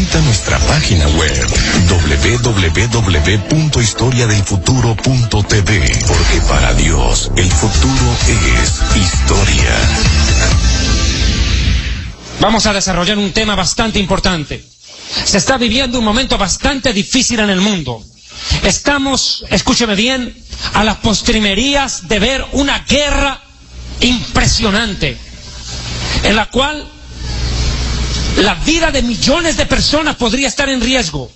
Visita nuestra página web www.historiadelfuturo.tv, porque para Dios el futuro es historia. Vamos a desarrollar un tema bastante importante. Se está viviendo un momento bastante difícil en el mundo. Estamos, escúcheme bien, a las postrimerías de ver una guerra impresionante, en la cual la vida de millones de personas podría estar en riesgo.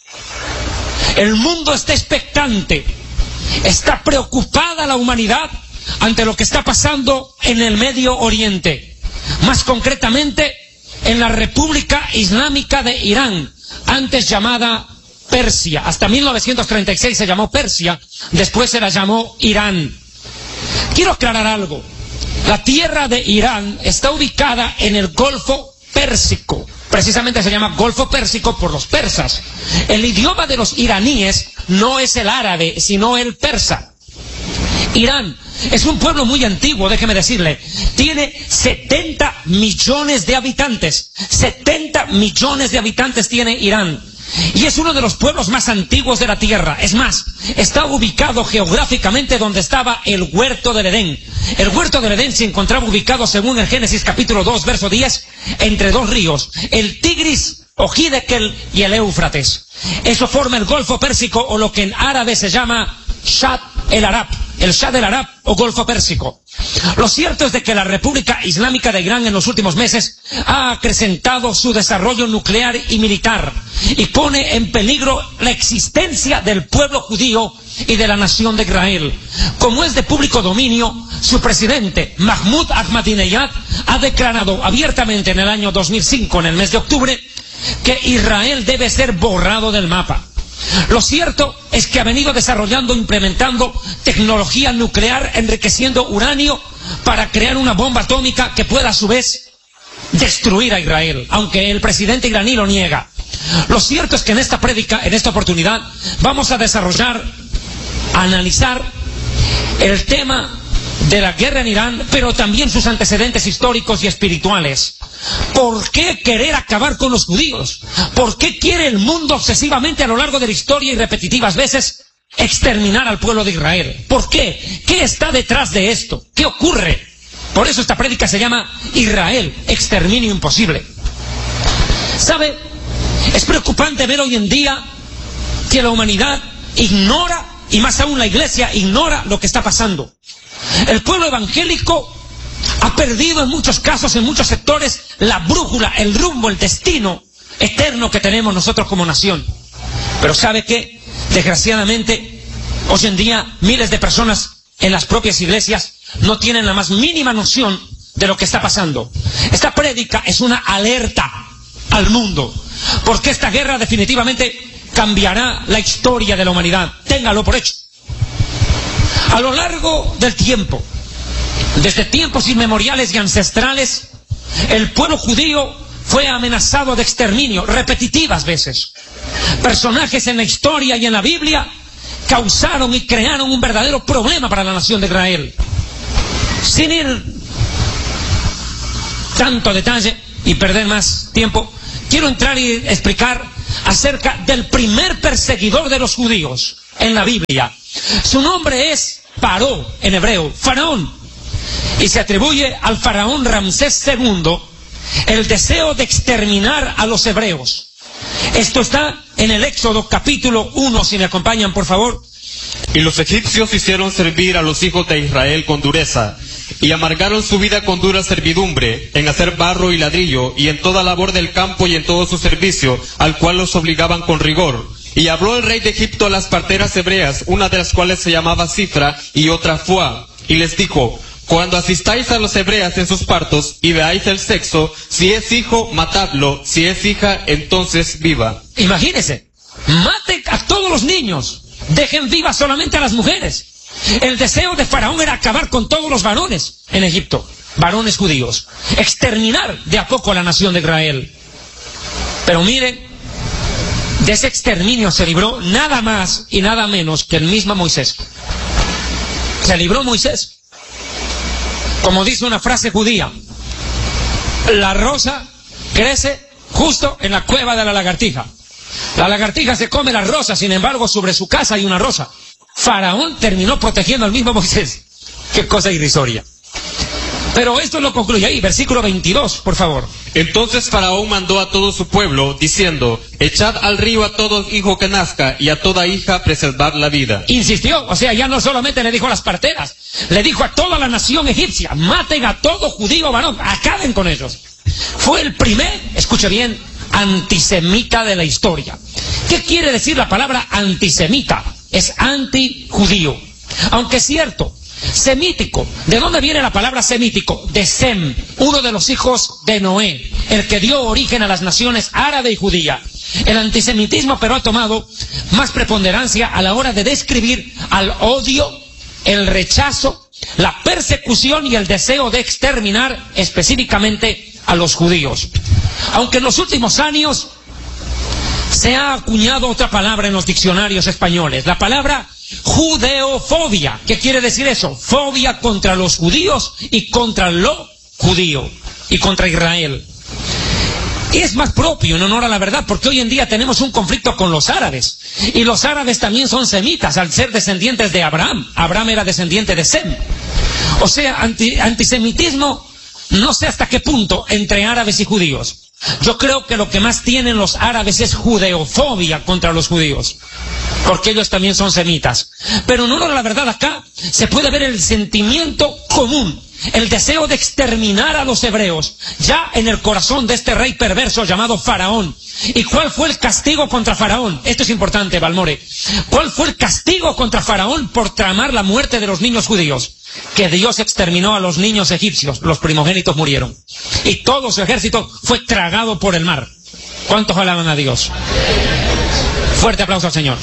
El mundo está expectante, está preocupada la humanidad ante lo que está pasando en el Medio Oriente, más concretamente en la República Islámica de Irán, antes llamada Persia. Hasta 1936 se llamó Persia, después se la llamó Irán. Quiero aclarar algo. La tierra de Irán está ubicada en el Golfo Pérsico. Precisamente se llama Golfo Pérsico por los persas. El idioma de los iraníes no es el árabe, sino el persa. Irán es un pueblo muy antiguo, déjeme decirle. Tiene 70 millones de habitantes. 70 millones de habitantes tiene Irán. Y es uno de los pueblos más antiguos de la tierra. Es más, está ubicado geográficamente donde estaba el huerto del Edén. El huerto del Edén se encontraba ubicado, según el Génesis capítulo 2, verso 10, entre dos ríos, el Tigris o Hiddekel y el Éufrates. Eso forma el Golfo Pérsico, o lo que en árabe se llama Shah el Arab, el Shah del Arab o Golfo Pérsico. Lo cierto es de que la República Islámica de Irán en los últimos meses ha acrecentado su desarrollo nuclear y militar y pone en peligro la existencia del pueblo judío y de la nación de Israel. Como es de público dominio, su presidente, Mahmoud Ahmadinejad, ha declarado abiertamente en el año 2005, en el mes de octubre, que Israel debe ser borrado del mapa. Lo cierto es que ha venido desarrollando e implementando tecnología nuclear, enriqueciendo uranio para crear una bomba atómica que pueda a su vez destruir a Israel, aunque el presidente iraní lo niega. Lo cierto es que en esta prédica, en esta oportunidad, vamos a desarrollar, a analizar el tema de la guerra en Irán, pero también sus antecedentes históricos y espirituales. ¿Por qué querer acabar con los judíos? ¿Por qué quiere el mundo obsesivamente a lo largo de la historia y repetitivas veces exterminar al pueblo de Israel? ¿Por qué? ¿Qué está detrás de esto? ¿Qué ocurre? Por eso esta prédica se llama Israel, exterminio imposible. ¿Sabe? Es preocupante ver hoy en día que la humanidad ignora, y más aún la iglesia ignora lo que está pasando. El pueblo evangélico ha perdido en muchos casos, en muchos sectores, la brújula, el rumbo, el destino eterno que tenemos nosotros como nación. Pero ¿sabe qué? Desgraciadamente, hoy en día miles de personas en las propias iglesias no tienen la más mínima noción de lo que está pasando. Esta prédica es una alerta al mundo, porque esta guerra definitivamente cambiará la historia de la humanidad. Téngalo por hecho. A lo largo del tiempo, desde tiempos inmemoriales y ancestrales, el pueblo judío fue amenazado de exterminio repetitivas veces. Personajes en la historia y en la Biblia causaron y crearon un verdadero problema para la nación de Israel. Sin ir tanto a detalle y perder más tiempo, quiero entrar y explicar acerca del primer perseguidor de los judíos en la Biblia. Su nombre es Paró, en hebreo, Faraón, y se atribuye al faraón Ramsés II el deseo de exterminar a los hebreos. Esto está en el Éxodo capítulo 1, si me acompañan por favor. Y los egipcios hicieron servir a los hijos de Israel con dureza, y amargaron su vida con dura servidumbre, en hacer barro y ladrillo, y en toda labor del campo y en todo su servicio, al cual los obligaban con rigor. Y habló el rey de Egipto a las parteras hebreas, una de las cuales se llamaba Cifra y otra Fuá, y les dijo: cuando asistáis a las hebreas en sus partos y veáis el sexo, si es hijo, matadlo; si es hija, entonces viva. Imagínense, maten a todos los niños, dejen vivas solamente a las mujeres. El deseo de Faraón era acabar con todos los varones en Egipto, varones judíos, exterminar de a poco a la nación de Israel. Pero miren, de ese exterminio se libró nada más y nada menos que el mismo Moisés. Se libró Moisés. Como dice una frase judía, la rosa crece justo en la cueva de la lagartija. La lagartija se come las rosas, sin embargo, sobre su casa hay una rosa. Faraón terminó protegiendo al mismo Moisés. Qué cosa irrisoria. Pero esto lo concluye ahí, versículo 22, por favor. Entonces Faraón mandó a todo su pueblo, diciendo, echad al río a todo hijo que nazca, y a toda hija preservad la vida. Insistió, o sea, ya no solamente le dijo a las parteras, le dijo a toda la nación egipcia, maten a todo judío varón, acaben con ellos. Fue el primer, escuche bien, antisemita de la historia. ¿Qué quiere decir la palabra antisemita? Es antijudío. Aunque es cierto, semítico. ¿De dónde viene la palabra semítico? De Sem, uno de los hijos de Noé, el que dio origen a las naciones árabe y judía. El antisemitismo pero ha tomado más preponderancia a la hora de describir al odio, el rechazo, la persecución y el deseo de exterminar específicamente a los judíos. Aunque en los últimos años se ha acuñado otra palabra en los diccionarios españoles, la palabra judeofobia. ¿Qué quiere decir eso? Fobia contra los judíos y contra lo judío y contra Israel. Y es más propio, en honor a la verdad, porque hoy en día tenemos un conflicto con los árabes. Y los árabes también son semitas, al ser descendientes de Abraham. Abraham era descendiente de Sem. O sea, antisemitismo, no sé hasta qué punto, entre árabes y judíos. Yo creo que lo que más tienen los árabes es judeofobia contra los judíos, porque ellos también son semitas. Pero en honor a la verdad, acá se puede ver el sentimiento común, el deseo de exterminar a los hebreos, ya en el corazón de este rey perverso llamado Faraón. ¿Y cuál fue el castigo contra Faraón? Esto es importante, Balmore. ¿Cuál fue el castigo contra Faraón por tramar la muerte de los niños judíos? Que Dios exterminó a los niños egipcios, los primogénitos murieron. Y todo su ejército fue tragado por el mar. ¿Cuántos alaban a Dios? Fuerte aplauso al Señor.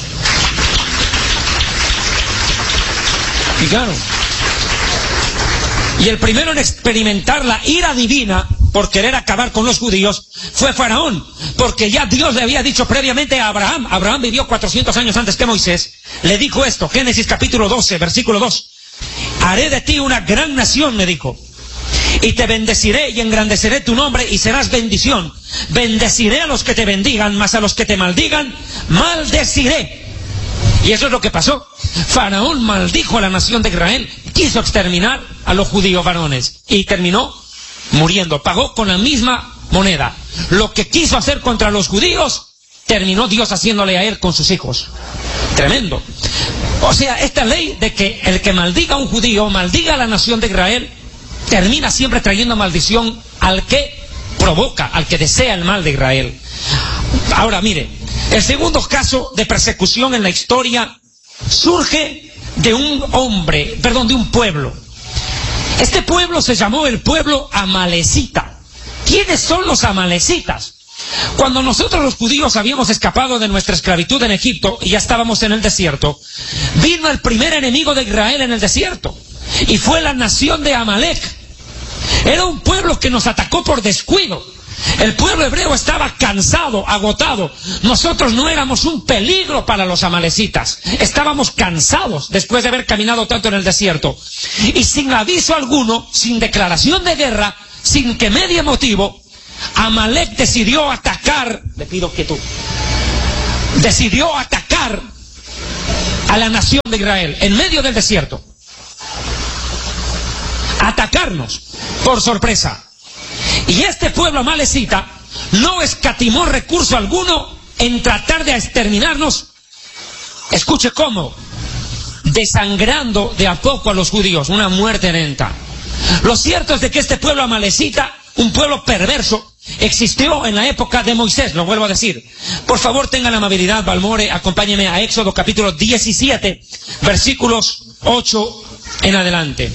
Y claro, y el primero en experimentar la ira divina por querer acabar con los judíos fue Faraón, porque ya Dios le había dicho previamente a Abraham. Abraham vivió 400 años antes que Moisés. Le dijo esto, Génesis capítulo 12, versículo 2. Haré de ti una gran nación, me dijo, y te bendeciré y engrandeceré tu nombre y serás bendición. Bendeciré a los que te bendigan, mas a los que te maldigan, maldeciré. Y eso es lo que pasó. Faraón maldijo a la nación de Israel, quiso exterminar a los judíos varones y terminó muriendo. Pagó con la misma moneda. Lo que quiso hacer contra los judíos, terminó Dios haciéndole a él con sus hijos. Tremendo. O sea, esta ley de que el que maldiga a un judío, maldiga a la nación de Israel, termina siempre trayendo maldición al que provoca, al que desea el mal de Israel. Ahora, mire, el segundo caso de persecución en la historia surge de un pueblo. Este pueblo se llamó el pueblo amalecita. ¿Quiénes son los amalecitas? Cuando nosotros los judíos habíamos escapado de nuestra esclavitud en Egipto y ya estábamos en el desierto, vino el primer enemigo de Israel en el desierto y fue la nación de Amalec. Era un pueblo que nos atacó por descuido. El pueblo hebreo estaba cansado, agotado. Nosotros no éramos un peligro para los amalecitas. Estábamos cansados después de haber caminado tanto en el desierto. Y sin aviso alguno, sin declaración de guerra, sin que medie motivo, Amalec decidió atacar, le pido quietud, decidió atacar a la nación de Israel en medio del desierto. Atacarnos por sorpresa. Y este pueblo amalecita no escatimó recurso alguno en tratar de exterminarnos. Escuche cómo, desangrando de a poco a los judíos, una muerte lenta. Lo cierto es de que este pueblo amalecita, un pueblo perverso, existió en la época de Moisés, lo vuelvo a decir. Por favor, tengan la amabilidad, Balmore, acompáñeme a Éxodo capítulo 17, versículos 8 en adelante.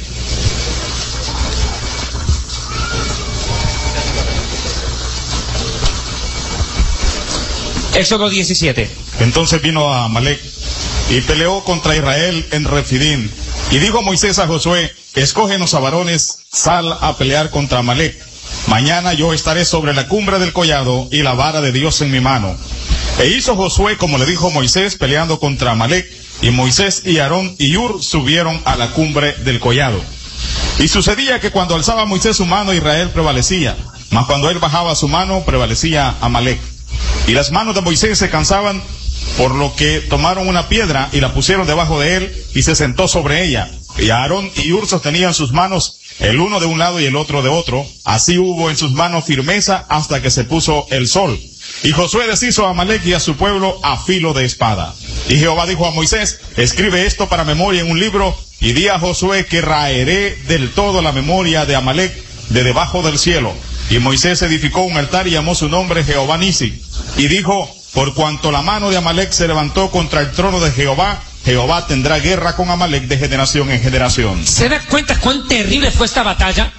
Éxodo 17. Entonces vino a Amalec y peleó contra Israel en Refidim. Y dijo Moisés a Josué, escógenos a varones, sal a pelear contra Amalec. Mañana yo estaré sobre la cumbre del collado y la vara de Dios en mi mano. E hizo Josué como le dijo Moisés, peleando contra Amalec. Y Moisés y Aarón y Hur subieron a la cumbre del collado. Y sucedía que cuando alzaba Moisés su mano, Israel prevalecía. mas cuando él bajaba su mano, prevalecía Amalek. Y las manos de Moisés se cansaban, por lo que tomaron una piedra y la pusieron debajo de él, y se sentó sobre ella. Y Aarón y Hur sostenían sus manos, el uno de un lado y el otro de otro. Así hubo en sus manos firmeza hasta que se puso el sol. Y Josué deshizo a Amalek y a su pueblo a filo de espada. Y Jehová dijo a Moisés: escribe esto para memoria en un libro, y di a Josué que raeré del todo la memoria de Amalek de debajo del cielo. Y Moisés edificó un altar y llamó su nombre Jehová Nisi. Y dijo: por cuanto la mano de Amalek se levantó contra el trono de Jehová, Jehová tendrá guerra con Amalek de generación en generación. ¿Se da cuenta cuán terrible fue esta batalla?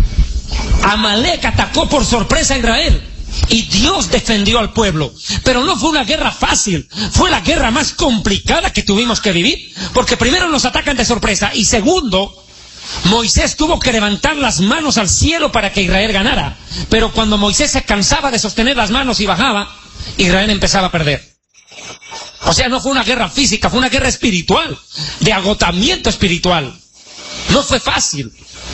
Amalek atacó por sorpresa a Israel y Dios defendió al pueblo. Pero no fue una guerra fácil, fue la guerra más complicada que tuvimos que vivir, porque primero nos atacan de sorpresa y segundo, Moisés tuvo que levantar las manos al cielo para que Israel ganara. Pero cuando Moisés se cansaba de sostener las manos y bajaba, Israel empezaba a perder. O sea, no fue una guerra física, fue una guerra espiritual, de agotamiento espiritual. No fue fácil.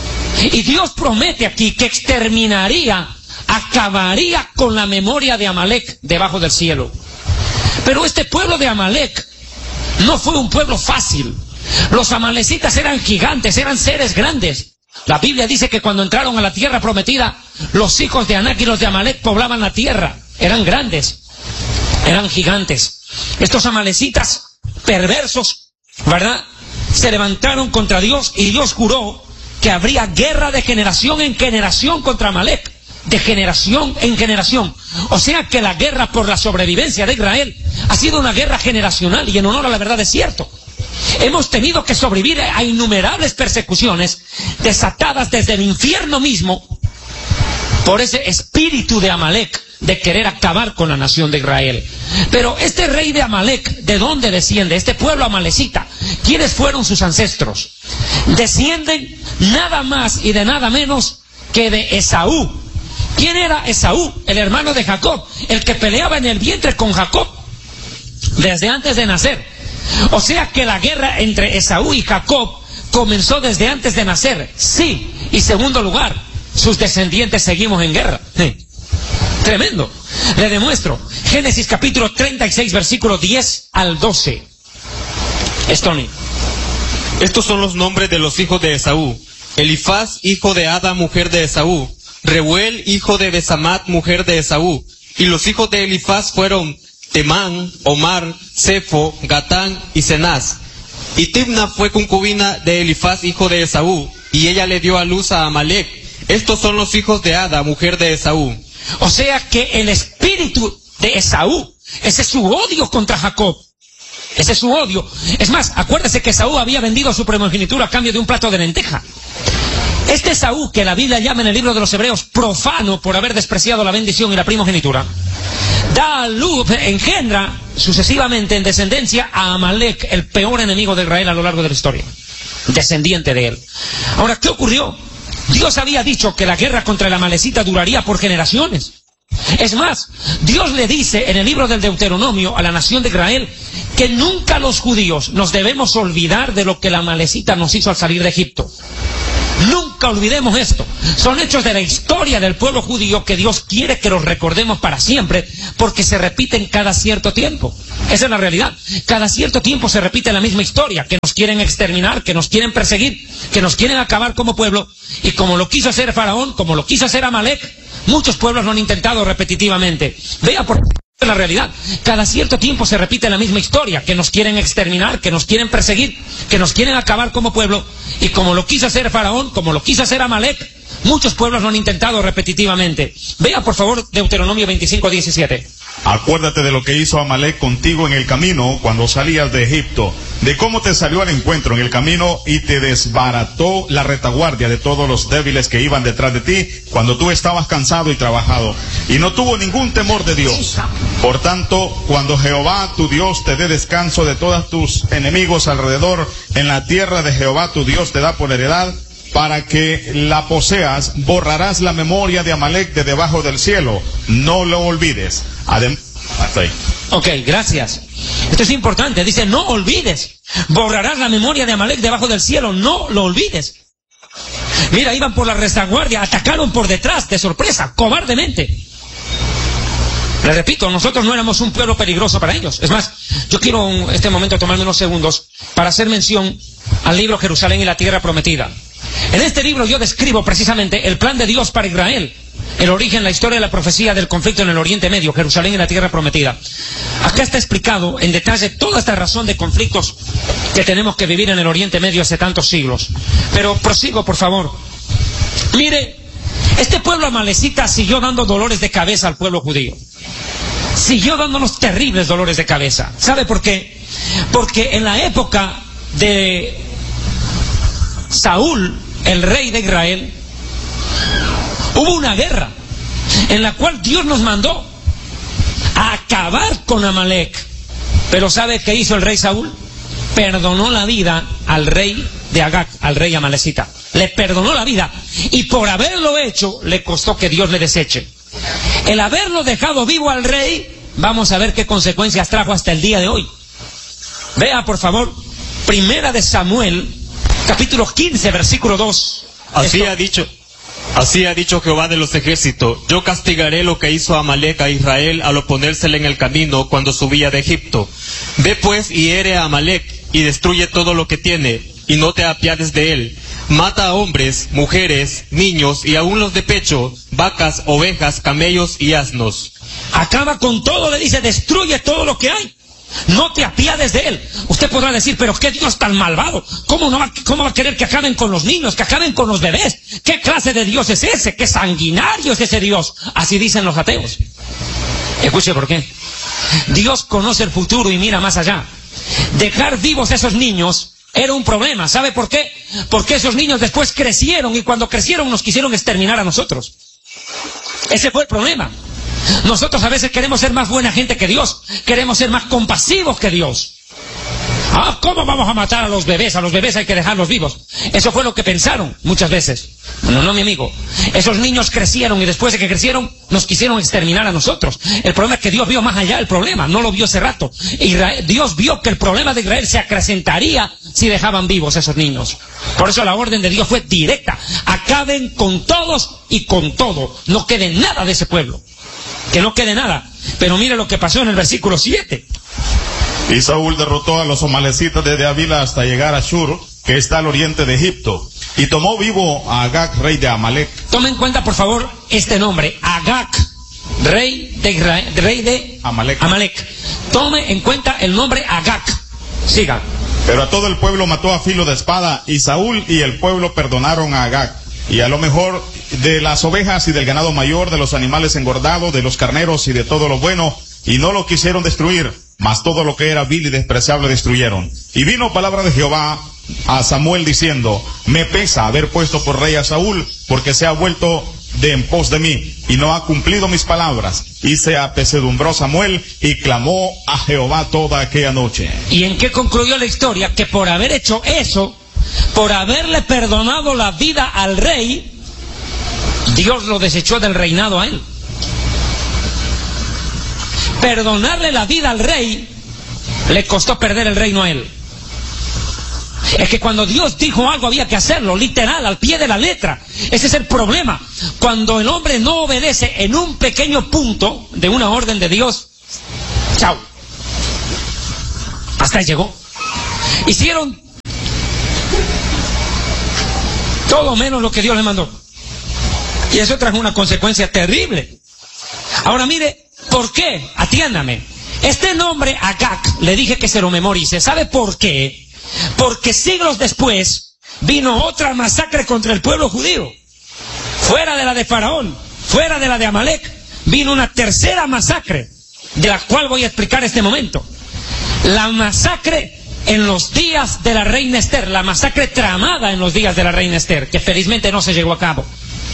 Y Dios promete aquí que exterminaría, acabaría con la memoria de Amalek debajo del cielo. Pero este pueblo de Amalek no fue un pueblo fácil. Los amalecitas eran gigantes, eran seres grandes. La Biblia dice que cuando entraron a la tierra prometida, los hijos de Anak y los de Amalek poblaban la tierra. Eran grandes, eran gigantes. Estos amalecitas perversos, ¿verdad?, se levantaron contra Dios y Dios juró que habría guerra de generación en generación contra Amalek. De generación en generación. O sea que la guerra por la sobrevivencia de Israel ha sido una guerra generacional, y en honor a la verdad es cierto. Hemos tenido que sobrevivir a innumerables persecuciones desatadas desde el infierno mismo por ese espíritu de Amalek de querer acabar con la nación de Israel. Pero este rey de Amalek, ¿de dónde desciende? Este pueblo amalecita, ¿quiénes fueron sus ancestros? Descienden nada más y de nada menos que de Esaú. ¿Quién era Esaú? El hermano de Jacob, el que peleaba en el vientre con Jacob desde antes de nacer. O sea que la guerra entre Esaú y Jacob comenzó desde antes de nacer. Sí, y segundo lugar, sus descendientes seguimos en guerra. Tremendo. Le demuestro. Génesis capítulo 36, versículo 10 al 12. Tony. Estos son los nombres de los hijos de Esaú: Elifaz, hijo de Ada, mujer de Esaú; Reuel, hijo de Besamat, mujer de Esaú. Y los hijos de Elifaz fueron Temán, Omar, Sefo, Gatán y Cenaz. Y Timna fue concubina de Elifaz, hijo de Esaú, y ella le dio a luz a Amalek. Estos son los hijos de Ada, mujer de Esaú. O sea que el espíritu de Esaú, ese es su odio contra Jacob. Ese es su odio. Es más, acuérdese que Esaú había vendido su primogenitura a cambio de un plato de lenteja. Este Esaú, que la Biblia llama en el libro de los Hebreos profano por haber despreciado la bendición y la primogenitura, da a luz, engendra sucesivamente en descendencia a Amalek, el peor enemigo de Israel a lo largo de la historia, descendiente de él. Ahora, ¿qué ocurrió? Dios había dicho que la guerra contra el amalecita duraría por generaciones. Es más, Dios le dice en el libro del Deuteronomio a la nación de Israel que nunca los judíos nos debemos olvidar de lo que la amalecita nos hizo al salir de Egipto. Nunca olvidemos esto. Son hechos de la historia del pueblo judío que Dios quiere que los recordemos para siempre, porque se repiten cada cierto tiempo. Esa es la realidad. Cada cierto tiempo se repite la misma historia, que nos quieren exterminar, que nos quieren perseguir, que nos quieren acabar como pueblo, y como lo quiso hacer Faraón, como lo quiso hacer Amalek, muchos pueblos lo han intentado repetitivamente. Vea por la realidad. Cada cierto tiempo se repite la misma historia, que nos quieren exterminar, que nos quieren perseguir, que nos quieren acabar como pueblo, y como lo quiso hacer Faraón, como lo quiso hacer Amalek, muchos pueblos lo han intentado repetitivamente. Vea por favor Deuteronomio 25:17. Acuérdate de lo que hizo Amalek contigo en el camino cuando salías de Egipto, de cómo te salió al encuentro en el camino y te desbarató la retaguardia de todos los débiles que iban detrás de ti cuando tú estabas cansado y trabajado, y no tuvo ningún temor de Dios. Por tanto, cuando Jehová tu Dios te dé descanso de todos tus enemigos alrededor en la tierra de Jehová tu Dios te da por heredad, para que la poseas, borrarás la memoria de Amalek de debajo del cielo. No lo olvides. Hasta ahí. Ok, gracias. Esto es importante. Dice, no olvides. Borrarás la memoria de Amalek debajo del cielo. No lo olvides. Mira, iban por la retaguardia, atacaron por detrás, de sorpresa, cobardemente. Les repito, nosotros no éramos un pueblo peligroso para ellos. Es más, yo quiero en este momento tomarme unos segundos para hacer mención al libro Jerusalén y la Tierra Prometida. En este libro yo describo precisamente el plan de Dios para Israel, el origen, la historia de la profecía del conflicto en el Oriente Medio, Jerusalén y la Tierra Prometida. Acá está explicado en detalle toda esta razón de conflictos que tenemos que vivir en el Oriente Medio hace tantos siglos. Pero prosigo, por favor. Mire, este pueblo amalecita siguió dando dolores de cabeza al pueblo judío. Siguió dándonos terribles dolores de cabeza. ¿Sabe por qué? Porque en la época de Saúl, el rey de Israel, hubo una guerra en la cual Dios nos mandó a acabar con Amalek. Pero ¿sabe qué hizo el rey Saúl? Perdonó la vida al rey de Agag, al rey amalecita. Le perdonó la vida, y por haberlo hecho le costó que Dios le deseche. El haberlo dejado vivo al rey, vamos a ver qué consecuencias trajo hasta el día de hoy. Vea, por favor, Primera de Samuel, capítulo 15, versículo 2. Así ha dicho Jehová de los ejércitos: yo castigaré lo que hizo Amalek a Israel al oponérsele en el camino cuando subía de Egipto. Ve pues y hiere a Amalek y destruye todo lo que tiene, y no te apiades de él. Mata a hombres, mujeres, niños y aún los de pecho, vacas, ovejas, camellos y asnos. Acaba con todo, le dice, destruye todo lo que hay. No te apiades de él. Usted podrá decir, pero qué Dios tan malvado. ¿Cómo va a querer que acaben con los niños, que acaben con los bebés? ¿Qué clase de Dios es ese? ¿Qué sanguinario es ese Dios? Así dicen los ateos. Escuche por qué. Dios conoce el futuro y mira más allá. Dejar vivos a esos niños era un problema. ¿Sabe por qué? Porque esos niños después crecieron, y cuando crecieron nos quisieron exterminar a nosotros. Ese fue el problema. Nosotros a veces queremos ser más buena gente que Dios. Queremos ser más compasivos que Dios. ¿Cómo vamos a matar a los bebés? A los bebés hay que dejarlos vivos. Eso fue lo que pensaron muchas veces. No, mi amigo. Esos niños crecieron, y después de que crecieron nos quisieron exterminar a nosotros. El problema es que Dios vio más allá del problema. No lo vio hace rato. Dios vio que el problema de Israel se acrecentaría si dejaban vivos a esos niños. Por eso la orden de Dios fue directa. Acaben con todos y con todo. No quede nada de ese pueblo. Que no quede nada. Pero mire lo que pasó en el versículo 7. Y Saúl derrotó a los amalecitas desde Avila hasta llegar a Shur, que está al oriente de Egipto, y tomó vivo a Agag, rey de Amalek. Tome en cuenta, por favor, este nombre, Agag, rey de Amalek. Tome en cuenta el nombre Agag. Siga. Pero a todo el pueblo mató a filo de espada, y Saúl y el pueblo perdonaron a Agag. Y a lo mejor de las ovejas y del ganado mayor, de los animales engordados, de los carneros y de todo lo bueno, y no lo quisieron destruir, mas todo lo que era vil y despreciable destruyeron. Y vino palabra de Jehová a Samuel diciendo: me pesa haber puesto por rey a Saúl, porque se ha vuelto de en pos de mí, y no ha cumplido mis palabras. Y se apesadumbró Samuel, y clamó a Jehová toda aquella noche. ¿Y en qué concluyó la historia? Que por haber hecho eso, por haberle perdonado la vida al rey, Dios lo desechó del reinado a él. Perdonarle la vida al rey le costó perder el reino a él. Es que cuando Dios dijo algo había que hacerlo, literal, al pie de la letra. Ese es el problema. Cuando el hombre no obedece en un pequeño punto de una orden de Dios, chao. Hasta ahí llegó. Hicieron todo menos lo que Dios les mandó. Y eso trajo una consecuencia terrible. Ahora mire, ¿por qué? Atiéndame. Este nombre Agag, le dije que se lo memorice. ¿Sabe por qué? Porque siglos después vino otra masacre contra el pueblo judío. Fuera de la de Faraón, fuera de la de Amalek, vino una tercera masacre, de la cual voy a explicar este momento. La masacre en los días de la reina Esther, la masacre tramada en los días de la reina Esther, que felizmente no se llevó a cabo.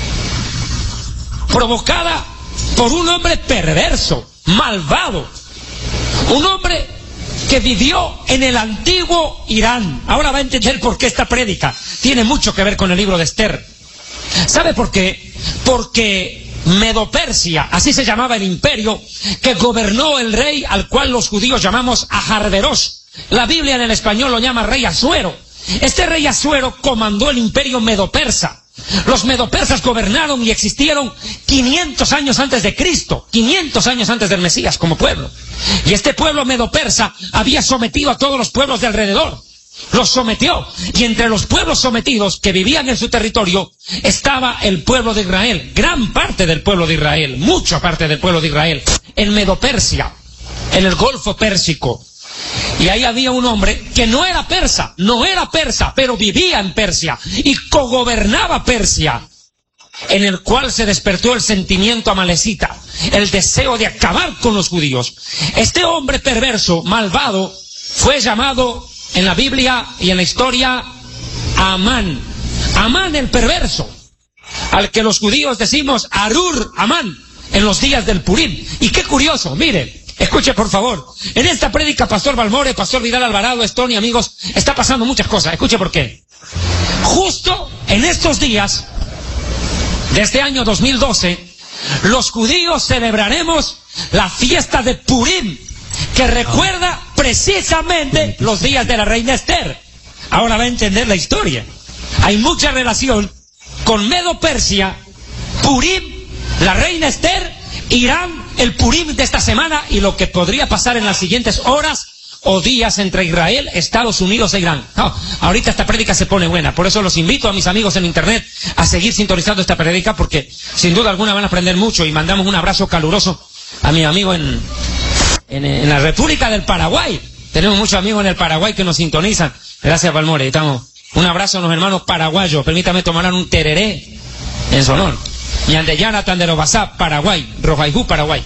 Provocada por un hombre perverso, malvado, un hombre que vivió en el antiguo Irán. Ahora va a entender por qué esta prédica tiene mucho que ver con el libro de Esther. ¿Sabe por qué? Porque Medo-Persia, así se llamaba el imperio que gobernó el rey al cual los judíos llamamos Aharverosh. La Biblia en el español lo llama rey Asuero. Este rey Asuero comandó el imperio Medo-Persa. Los medopersas gobernaron y existieron 500 años antes de Cristo, 500 años antes del Mesías como pueblo. Y este pueblo medopersa había sometido a todos los pueblos de alrededor. Los sometió. Y entre los pueblos sometidos que vivían en su territorio estaba el pueblo de Israel. Gran parte del pueblo de Israel, mucha parte del pueblo de Israel, en Medopersia, en el Golfo Pérsico. Y ahí había un hombre que no era persa, pero vivía en Persia y cogobernaba Persia, en el cual se despertó el sentimiento amalecita, el deseo de acabar con los judíos. Este hombre perverso, malvado, fue llamado en la Biblia y en la historia Amán. Amán el perverso, al que los judíos decimos Arur Amán en los días del Purim. Y qué curioso, mire. Escuche, por favor. En esta prédica, Pastor Balmore, Pastor Vidal Alvarado, Stone y amigos, está pasando muchas cosas. Escuche por qué. Justo en estos días de este año 2012, los judíos celebraremos la fiesta de Purim, que recuerda precisamente los días de la reina Esther. Ahora va a entender la historia. Hay mucha relación con Medo-Persia, Purim, la reina Esther, Irán, el Purim de esta semana y lo que podría pasar en las siguientes horas o días entre Israel, Estados Unidos e Irán. No, ahorita esta prédica se pone buena, por eso los invito a mis amigos en internet a seguir sintonizando esta prédica, porque sin duda alguna van a aprender mucho. Y mandamos un abrazo caluroso a mi amigo en la República del Paraguay. Tenemos muchos amigos en el Paraguay que nos sintonizan. Gracias, Balmore. Un abrazo a los hermanos paraguayos. Permítame tomar un tereré en su honor. Ñandeyana, Tanderobasá, Paraguay, Rojaijú, Paraguay.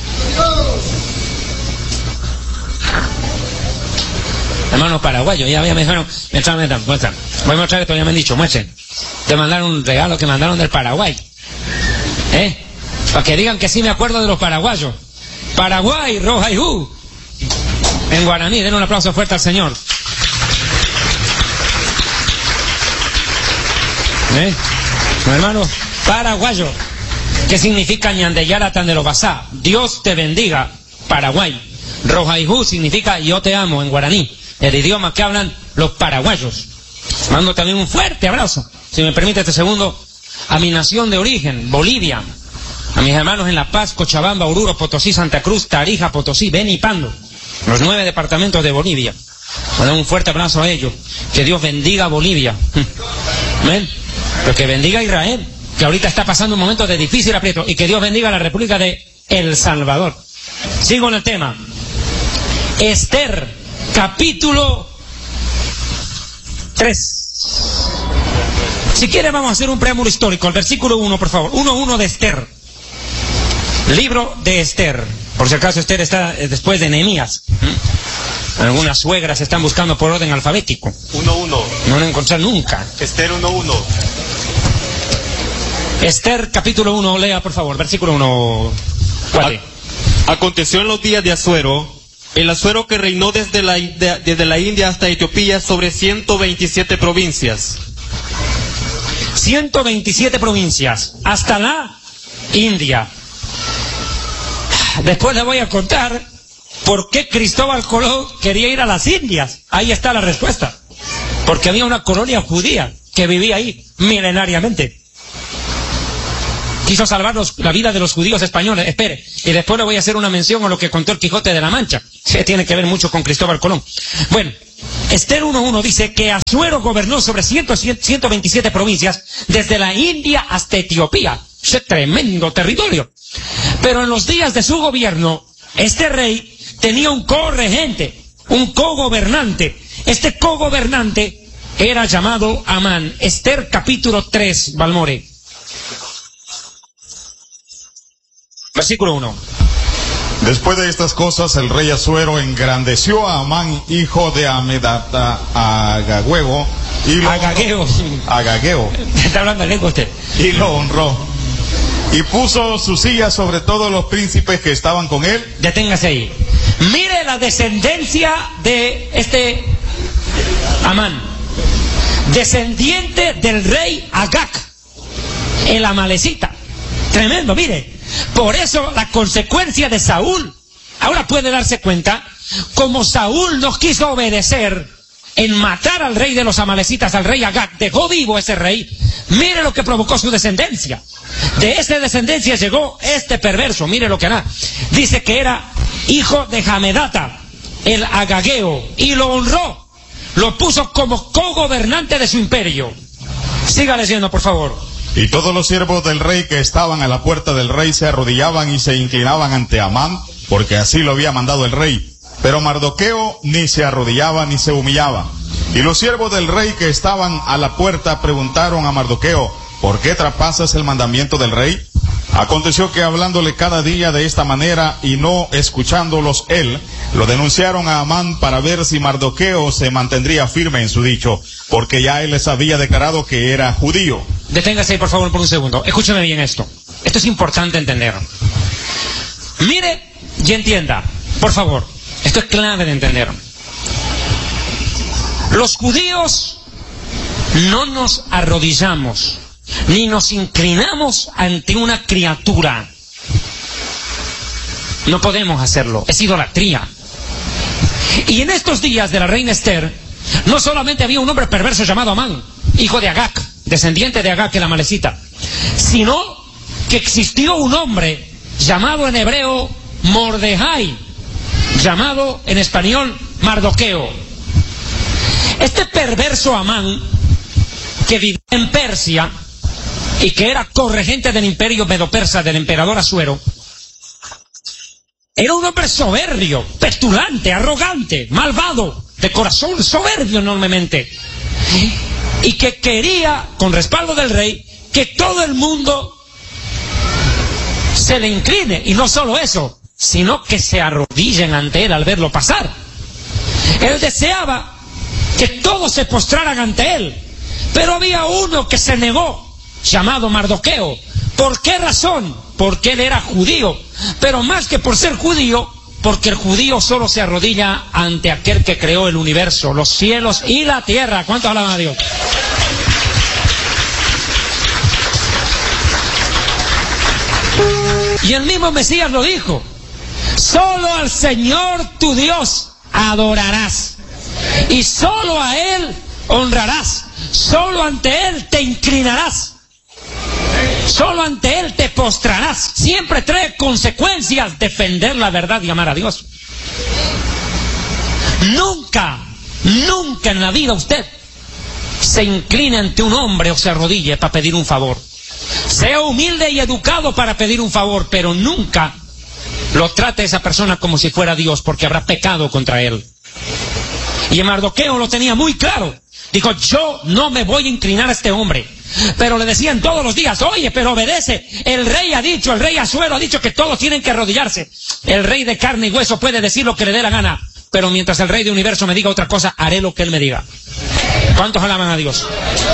Hermanos paraguayos, ya me dijeron, muestran. Voy a mostrar esto, ya me han dicho, muestren. Te mandaron un regalo que mandaron del Paraguay. Para que digan que sí me acuerdo de los paraguayos. Paraguay, Rojaijú. En guaraní, den un aplauso fuerte al Señor. Hermanos paraguayo, que significa Ñandeyara Tanderobasá, Dios te bendiga, Paraguay. Rojaijú significa yo te amo en guaraní, el idioma que hablan los paraguayos. Mando también un fuerte abrazo, si me permite este segundo, a mi nación de origen, Bolivia, a mis hermanos en La Paz, Cochabamba, Oruro, Potosí, Santa Cruz, Tarija, Potosí, Beni y Pando, los 9 departamentos de Bolivia. Mando un fuerte abrazo a ellos, que Dios bendiga a Bolivia. Amén. Pero que bendiga a Israel, que ahorita está pasando un momento de difícil aprieto, y que Dios bendiga a la República de El Salvador. Sigo en el tema. Esther, capítulo 3. Si quiere vamos a hacer un preámbulo histórico, el versículo 1, por favor. 1:1 de Esther. Libro de Esther. Por si acaso Esther está después de Nehemías. Algunas suegras están buscando por orden alfabético. 1:1. No lo encontrar nunca. Esther 1:1. Esther capítulo 1, lea por favor, versículo 1. Aconteció en los días de Asuero, el Asuero que reinó desde la India hasta Etiopía sobre 127 provincias. 127 provincias, hasta la India. Después le voy a contar por qué Cristóbal Colón quería ir a las Indias. Ahí está la respuesta. Porque había una colonia judía que vivía ahí milenariamente. Quiso salvar la vida de los judíos españoles. Espere, y después le voy a hacer una mención a lo que contó el Quijote de la Mancha, que tiene que ver mucho con Cristóbal Colón. Bueno, Esther 1:1 dice que Asuero gobernó sobre 127 provincias, desde la India hasta Etiopía. Ese tremendo territorio. Pero en los días de su gobierno, este rey tenía un corregente, un cogobernante. Este cogobernante era llamado Amán. Esther capítulo 3, Balmore. Versículo 1. Después de estas cosas, el rey Asuero engrandeció a Amán, hijo de Amedata, Agageo, y lo Agageo. Está hablando de lengua usted. Y lo honró. Y puso su silla sobre todos los príncipes que estaban con él. Deténgase ahí. Mire la descendencia de este Amán. Descendiente del rey Agag, el amalecita. Tremendo, mire. Por eso la consecuencia de Saúl, ahora puede darse cuenta, como Saúl no quiso obedecer en matar al rey de los amalecitas, al rey Agag, dejó vivo ese rey, mire lo que provocó su descendencia. De esa descendencia llegó este perverso, mire lo que hará. Dice que era hijo de Hamedata, el agageo, y lo honró, lo puso como cogobernante de su imperio. Siga leyendo, por favor. Y todos los siervos del rey que estaban a la puerta del rey se arrodillaban y se inclinaban ante Amán, porque así lo había mandado el rey. Pero Mardoqueo ni se arrodillaba ni se humillaba. Y los siervos del rey que estaban a la puerta preguntaron a Mardoqueo: ¿por qué traspasas el mandamiento del rey? Aconteció que hablándole cada día de esta manera y no escuchándolos él, lo denunciaron a Amán para ver si Mardoqueo se mantendría firme en su dicho, porque ya él les había declarado que era judío. Deténgase ahí, por favor, por un segundo. Escúcheme bien esto. Esto es importante entender. Mire y entienda, por favor. Esto es clave de entender. Los judíos no nos arrodillamos ni nos inclinamos ante una criatura. No podemos hacerlo. Es idolatría. Y en estos días de la reina Esther, no solamente había un hombre perverso llamado Amán, hijo de Agag, descendiente de Agag, el amalecita, sino que existió un hombre llamado en hebreo Mordejai, llamado en español Mardoqueo. Este perverso Amán, que vivía en Persia y que era corregente del imperio medo-persa del emperador Asuero, era un hombre soberbio, petulante, arrogante, malvado, de corazón, soberbio enormemente, y que quería, con respaldo del rey, que todo el mundo se le incline, y no solo eso, sino que se arrodillen ante él al verlo pasar. Él deseaba que todos se postraran ante él, pero había uno que se negó, llamado Mardoqueo. ¿Por qué razón? Porque él era judío, pero más que por ser judío, porque el judío solo se arrodilla ante aquel que creó el universo, los cielos y la tierra. ¿Cuántos alaban a Dios? Y el mismo Mesías lo dijo: solo al Señor tu Dios adorarás, y solo a Él honrarás, solo ante Él te inclinarás, solo ante Él te postrarás. Siempre trae consecuencias defender la verdad y amar a Dios. Nunca, nunca en la vida usted se incline ante un hombre o se arrodille para pedir un favor. Sea humilde y educado para pedir un favor, pero nunca lo trate a esa persona como si fuera Dios, porque habrá pecado contra él. Y Mardoqueo lo tenía muy claro. Dijo: yo no me voy a inclinar a este hombre. Pero le decían todos los días: oye, pero obedece. El rey ha dicho, el rey Asuero ha dicho que todos tienen que arrodillarse. El rey de carne y hueso puede decir lo que le dé la gana, pero mientras el rey de universo me diga otra cosa, haré lo que él me diga. ¿Cuántos alaban a Dios?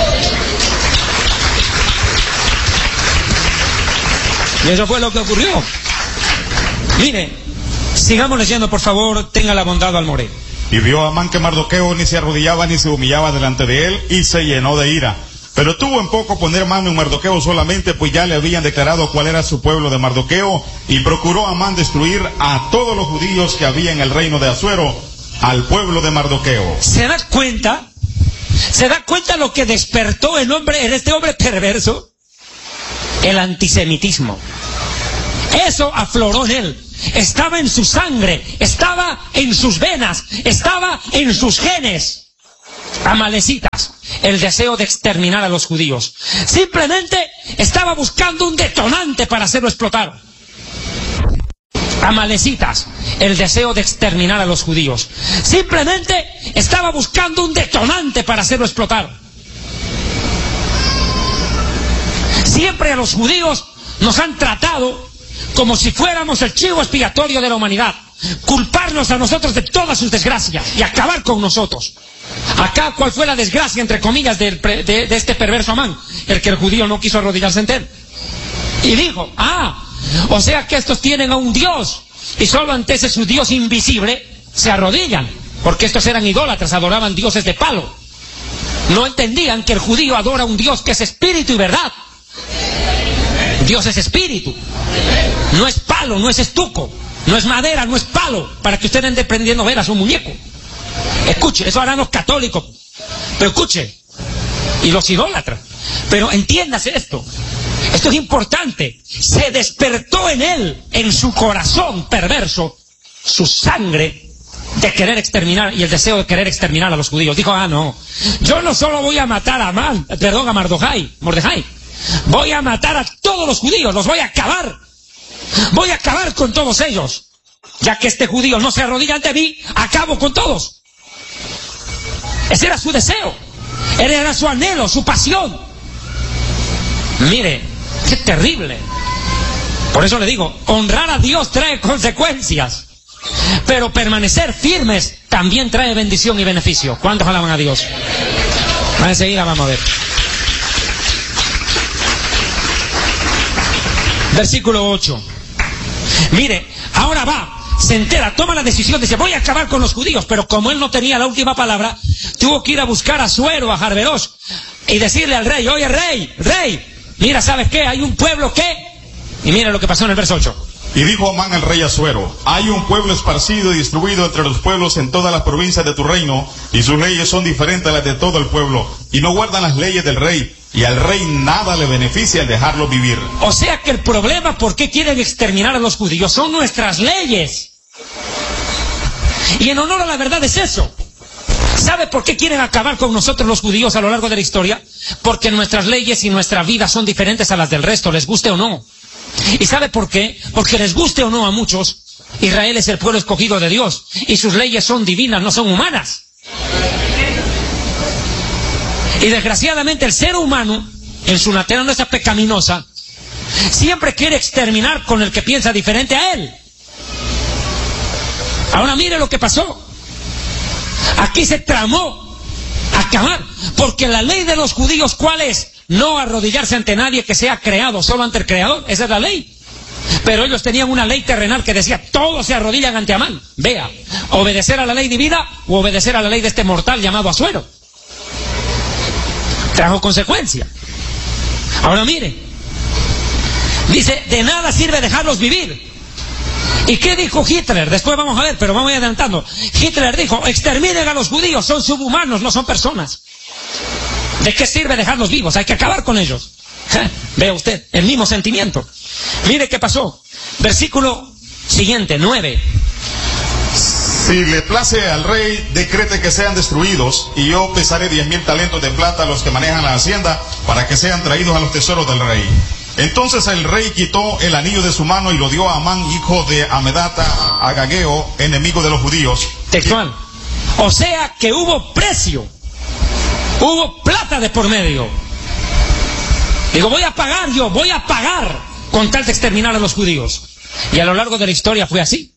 Y eso fue lo que ocurrió. Mire, sigamos leyendo, por favor. Tenga la bondad, Almoré. Y vio Amán que Mardoqueo ni se arrodillaba ni se humillaba delante de él, y se llenó de ira. Pero tuvo en poco poner mano en Mardoqueo solamente, pues ya le habían declarado cuál era su pueblo de Mardoqueo, y procuró Amán destruir a todos los judíos que había en el reino de Asuero, al pueblo de Mardoqueo. ¿Se da cuenta? ¿Se da cuenta lo que despertó en este hombre perverso? El antisemitismo. Eso afloró en él. Estaba en su sangre, estaba en sus venas, estaba en sus genes. Amalecitas, el deseo de exterminar a los judíos. Simplemente estaba buscando un detonante para hacerlo explotar. Amalecitas, el deseo de exterminar a los judíos. Simplemente estaba buscando un detonante para hacerlo explotar. Siempre a los judíos nos han tratado como si fuéramos el chivo expiatorio de la humanidad, culparnos a nosotros de todas sus desgracias y acabar con nosotros. Acá, ¿cuál fue la desgracia, entre comillas, de este perverso Amán? El que el judío no quiso arrodillarse ante él. Y dijo: o sea que estos tienen a un Dios, y solo ante ese su Dios invisible se arrodillan, porque estos eran idólatras, adoraban dioses de palo. No entendían que el judío adora a un Dios que es espíritu y verdad. Dios es espíritu, no es palo, no es estuco, no es madera, no es palo, para que usted ande prendiendo velas a un muñeco. Escuche, eso harán los católicos. Pero escuche, y los idólatras. Pero entiéndase esto. Esto es importante. Se despertó en él, en su corazón perverso, su sangre de querer exterminar y el deseo de querer exterminar a los judíos. Dijo, no, yo no solo voy a matar a Mordejai, voy a matar a todos los judíos, los voy a acabar. Voy a acabar con todos ellos. Ya que este judío no se arrodilla ante mí, acabo con todos. Ese era su deseo. Ese era su anhelo, su pasión. Mire, qué terrible. Por eso le digo, honrar a Dios trae consecuencias. Pero permanecer firmes también trae bendición y beneficio. ¿Cuántos alaban a Dios? Enseguida vamos a ver. Versículo 8. Mire, ahora va, se entera, toma la decisión, dice, voy a acabar con los judíos, pero como él no tenía la última palabra, tuvo que ir a buscar a Asuero, a Jarberosh, y decirle al rey, oye rey, mira, ¿sabes qué? Hay un pueblo que... Y mira lo que pasó en el verso 8. Y dijo Amán al rey Asuero, hay un pueblo esparcido y distribuido entre los pueblos en todas las provincias de tu reino, y sus leyes son diferentes a las de todo el pueblo, y no guardan las leyes del rey, y al rey nada le beneficia al dejarlo vivir. O sea que el problema por qué quieren exterminar a los judíos son nuestras leyes. Y en honor a la verdad es eso. ¿Sabe por qué quieren acabar con nosotros los judíos a lo largo de la historia? Porque nuestras leyes y nuestra vida son diferentes a las del resto, les guste o no. ¿Y sabe por qué? Porque les guste o no a muchos, Israel es el pueblo escogido de Dios y sus leyes son divinas, no son humanas. Y desgraciadamente el ser humano, en su naturaleza pecaminosa, siempre quiere exterminar con el que piensa diferente a él. Ahora mire lo que pasó. Aquí se tramó acabar, porque la ley de los judíos, ¿cuál es? No arrodillarse ante nadie que sea creado, solo ante el Creador. Esa es la ley. Pero ellos tenían una ley terrenal que decía, todos se arrodillan ante Amán. Vea, obedecer a la ley divina o obedecer a la ley de este mortal llamado Asuero. Trajo consecuencia. Ahora mire, dice, de nada sirve dejarlos vivir. ¿Y qué dijo Hitler? Después vamos a ver, pero vamos a ir adelantando. Hitler dijo, exterminen a los judíos, son subhumanos, no son personas. ¿De qué sirve dejarlos vivos? Hay que acabar con ellos. Vea usted, el mismo sentimiento. Mire qué pasó. Versículo siguiente, 9. Si le place al rey, decrete que sean destruidos, y yo pesaré 10,000 talentos de plata a los que manejan la hacienda, para que sean traídos a los tesoros del rey. Entonces el rey quitó el anillo de su mano y lo dio a Amán, hijo de Amedata, Agageo, enemigo de los judíos. Textual. O sea que hubo precio. Hubo plata de por medio. Digo, voy a pagar con tal de exterminar a los judíos. Y a lo largo de la historia fue así.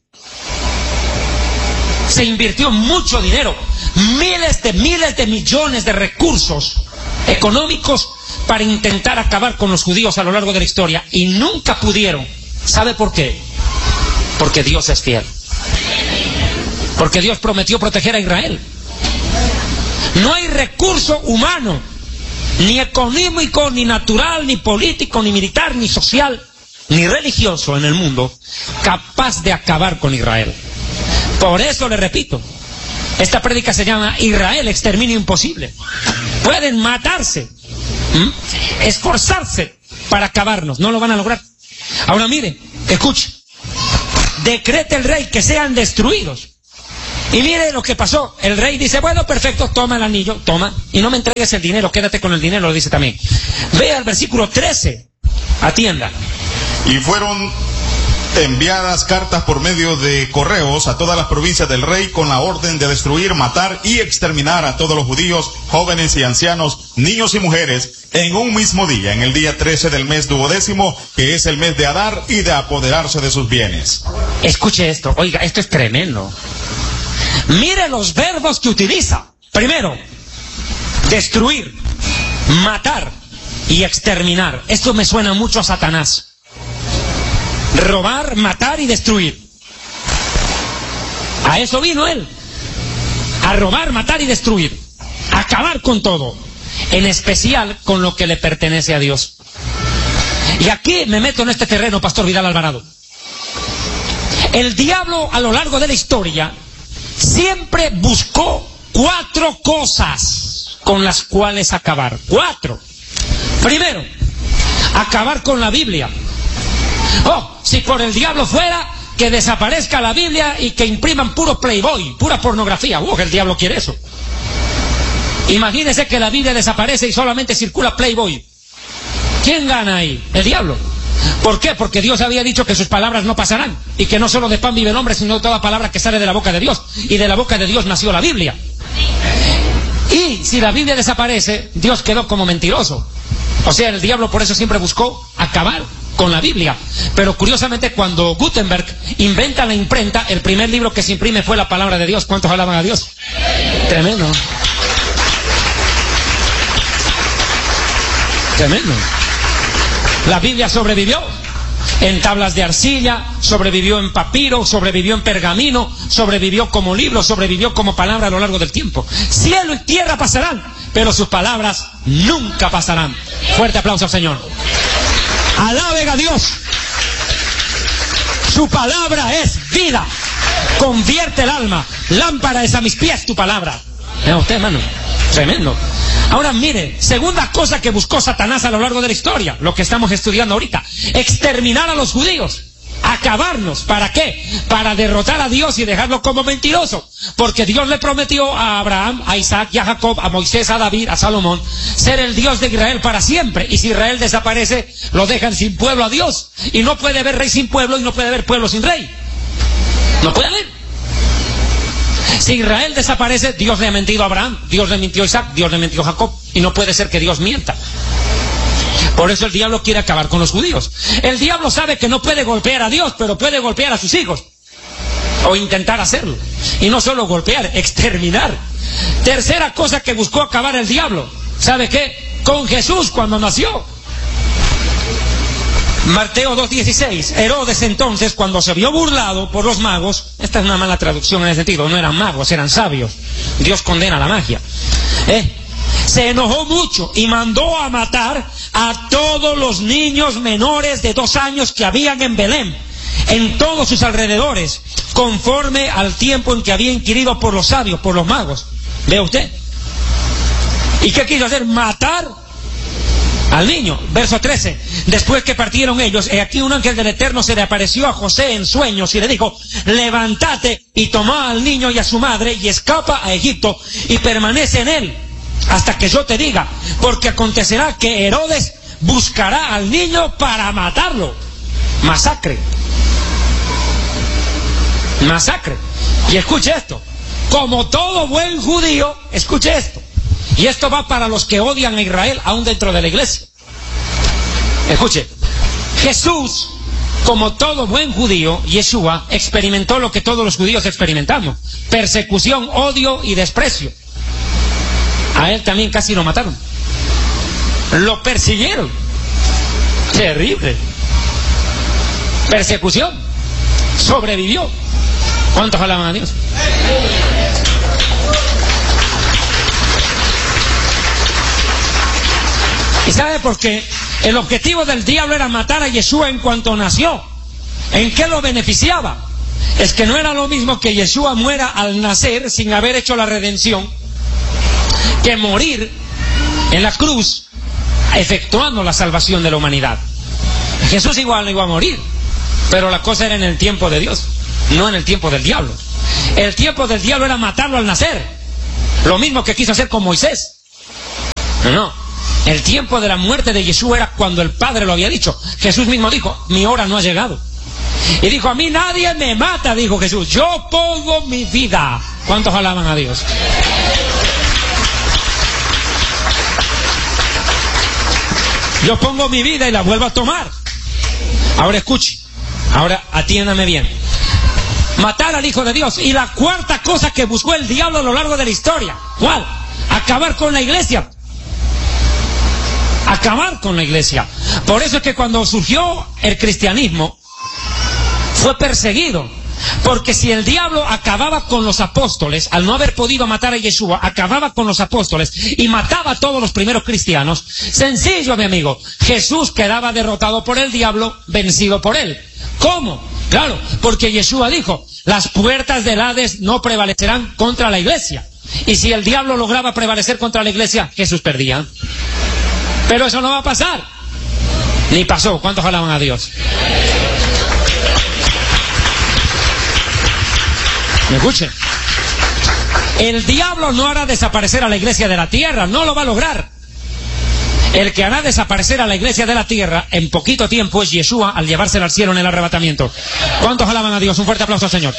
Se invirtió mucho dinero, miles de millones de recursos económicos para intentar acabar con los judíos a lo largo de la historia. Y nunca pudieron. ¿Sabe por qué? Porque Dios es fiel. Porque Dios prometió proteger a Israel. No hay recurso humano, ni económico, ni natural, ni político, ni militar, ni social, ni religioso en el mundo capaz de acabar con Israel. Por eso le repito, esta prédica se llama Israel, exterminio imposible. Pueden matarse, esforzarse para acabarnos, no lo van a lograr. Ahora mire, escuche, decreta el rey que sean destruidos. Y mire lo que pasó. El rey dice, bueno, perfecto, toma el anillo, toma, y no me entregues el dinero, quédate con el dinero, lo dice también. Vea el versículo 13, atienda. Y fueron enviadas cartas por medio de correos a todas las provincias del rey con la orden de destruir, matar y exterminar a todos los judíos, jóvenes y ancianos, niños y mujeres, en un mismo día, en el día 13 del mes 12º, que es el mes de Adar, y de apoderarse de sus bienes. Escuche esto, oiga, esto es tremendo. Mire los verbos que utiliza. Primero, destruir, matar y exterminar. Esto me suena mucho a Satanás. Robar, matar y destruir. A eso vino él. A robar, matar y destruir. A acabar con todo. En especial con lo que le pertenece a Dios. Y aquí me meto en este terreno, Pastor Vidal Alvarado. El diablo a lo largo de la historia siempre buscó 4 cosas con las cuales acabar. 4. Primero, acabar con la Biblia. Oh, si por el diablo fuera, que desaparezca la Biblia y que impriman puro Playboy, pura pornografía. El diablo quiere eso. Imagínese que la Biblia desaparece y solamente circula Playboy. ¿Quién gana ahí? El diablo. ¿Por qué? Porque Dios había dicho que sus palabras no pasarán, y que no solo de pan vive el hombre, sino de toda palabra que sale de la boca de Dios. Y de la boca de Dios nació la Biblia. Y si la Biblia desaparece, Dios quedó como mentiroso. O sea, el diablo por eso siempre buscó acabar con la Biblia. Pero curiosamente, cuando Gutenberg inventa la imprenta, el primer libro que se imprime fue la palabra de Dios. ¿Cuántos alaban a Dios? Tremendo. Tremendo. La Biblia sobrevivió en tablas de arcilla, sobrevivió en papiro, sobrevivió en pergamino, sobrevivió como libro, sobrevivió como palabra a lo largo del tiempo. Cielo y tierra pasarán, pero sus palabras nunca pasarán. Fuerte aplauso al Señor. Alaben a Dios. Su palabra es vida. Convierte el alma. Lámpara es a mis pies tu palabra. ¿Ve usted, hermano? Tremendo. Ahora mire, segunda cosa que buscó Satanás a lo largo de la historia, lo que estamos estudiando ahorita: exterminar a los judíos, acabarnos. ¿Para qué? Para derrotar a Dios y dejarlo como mentiroso. Porque Dios le prometió a Abraham, a Isaac y a Jacob, a Moisés, a David, a Salomón, ser el Dios de Israel para siempre. Y si Israel desaparece, lo dejan sin pueblo a Dios. Y no puede haber rey sin pueblo, y no puede haber pueblo sin rey. No puede haber. Si Israel desaparece, Dios le ha mentido a Abraham, Dios le mintió a Isaac, Dios le mintió a Jacob, y no puede ser que Dios mienta. Por eso el diablo quiere acabar con los judíos. El diablo sabe que no puede golpear a Dios, pero puede golpear a sus hijos, o intentar hacerlo. Y no solo golpear, exterminar. Tercera cosa que buscó acabar el diablo, ¿sabe qué? Con Jesús cuando nació. Mateo 2:16. Herodes entonces, cuando se vio burlado por los magos, esta es una mala traducción en el sentido, no eran magos, eran sabios. Dios condena la magia. Se enojó mucho y mandó a matar a todos los niños menores de 2 años que habían en Belén, en todos sus alrededores, conforme al tiempo en que había inquirido por los sabios, por los magos. ¿Ve usted? ¿Y qué quiso hacer? Matar al niño. Verso 13. Después que partieron ellos, he aquí un ángel del Eterno se le apareció a José en sueños y le dijo: levántate y toma al niño y a su madre y escapa a Egipto y permanece en él hasta que yo te diga, porque acontecerá que Herodes buscará al niño para matarlo. Masacre. Masacre. Y escuche esto, como todo buen judío, escuche esto. Y esto va para los que odian a Israel aún dentro de la iglesia. Escuche, Jesús, como todo buen judío, Yeshua, experimentó lo que todos los judíos experimentamos: persecución, odio y desprecio. A él también casi lo mataron. Lo persiguieron. Terrible. Persecución. Sobrevivió. ¿Cuántos alaban a Dios? ¿Y sabe por qué? El objetivo del diablo era matar a Yeshua en cuanto nació. ¿En qué lo beneficiaba? Es que no era lo mismo que Yeshua muera al nacer sin haber hecho la redención, que morir en la cruz efectuando la salvación de la humanidad. Jesús igual no iba a morir, pero la cosa era en el tiempo de Dios, no en el tiempo del diablo. El tiempo del diablo era matarlo al nacer, lo mismo que quiso hacer con Moisés. No. El tiempo de la muerte de Yeshua era cuando el Padre lo había dicho. Jesús mismo dijo: mi hora no ha llegado. Y dijo: a mí nadie me mata, dijo Jesús, yo pongo mi vida. ¿Cuántos alaban a Dios? Yo pongo mi vida y la vuelvo a tomar. Ahora escuche, ahora atiéndame bien. Matar al Hijo de Dios. Y la cuarta cosa que buscó el diablo a lo largo de la historia, ¿cuál? Acabar con la iglesia. Acabar con la iglesia. Por eso es que cuando surgió el cristianismo fue perseguido, porque si el diablo acababa con los apóstoles, al no haber podido matar a Yeshua, acababa con los apóstoles y mataba a todos los primeros cristianos, sencillo, mi amigo, Jesús quedaba derrotado por el diablo, vencido por él. ¿Cómo? Claro, porque Yeshua dijo, las puertas del Hades no prevalecerán contra la iglesia. Y si el diablo lograba prevalecer contra la iglesia, Jesús perdía. Pero eso no va a pasar. Ni pasó. ¿Cuántos alaban a Dios? ¿Me escuchen? El diablo no hará desaparecer a la iglesia de la tierra, no lo va a lograr. El que hará desaparecer a la iglesia de la tierra en poquito tiempo es Yeshua al llevársela al cielo en el arrebatamiento. ¿Cuántos alaban a Dios? Un fuerte aplauso al Señor.